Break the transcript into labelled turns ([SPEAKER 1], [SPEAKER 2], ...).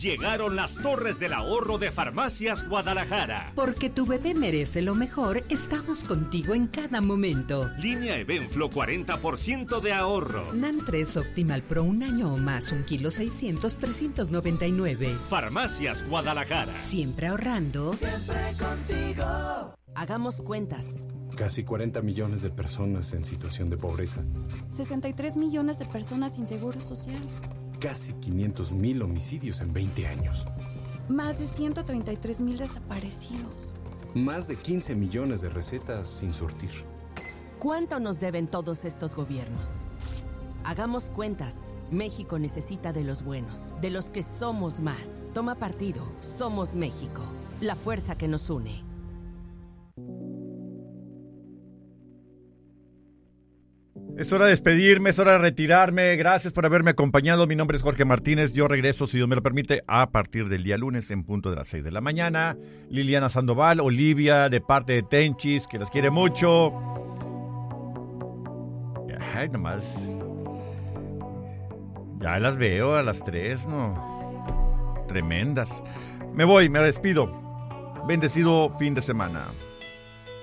[SPEAKER 1] Llegaron las torres del ahorro de Farmacias Guadalajara.
[SPEAKER 2] Porque tu bebé merece lo mejor, estamos contigo en cada momento.
[SPEAKER 1] Línea Evenflo 40% de ahorro.
[SPEAKER 2] NAN 3 Optimal Pro 1 año o más, 1 kilo 600, 399.
[SPEAKER 1] Farmacias Guadalajara.
[SPEAKER 2] Siempre ahorrando.
[SPEAKER 3] Siempre contigo.
[SPEAKER 4] Hagamos cuentas.
[SPEAKER 5] Casi 40 millones de personas en situación de pobreza.
[SPEAKER 6] 63 millones de personas sin seguro social.
[SPEAKER 5] Casi 500,000 homicidios en 20 años.
[SPEAKER 6] Más de 133,000 desaparecidos.
[SPEAKER 5] Más de 15 millones de recetas sin surtir.
[SPEAKER 4] ¿Cuánto nos deben todos estos gobiernos? Hagamos cuentas. México necesita de los buenos, de los que somos más. Toma partido. Somos México. La fuerza que nos une.
[SPEAKER 7] Es hora de despedirme, es hora de retirarme. Gracias por haberme acompañado. Mi nombre es Jorge Martínez. Yo regreso, si Dios me lo permite, a partir del día lunes en punto de las 6 de la mañana. Liliana Sandoval, Olivia, de parte de Tenchis, que las quiere mucho. Ay, nomás. Ya las veo a las 3, ¿no? Tremendas. Me voy, me despido. Bendecido fin de semana.